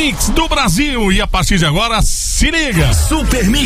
Mix do Brasil. E a partir de agora, se liga. Super Mix.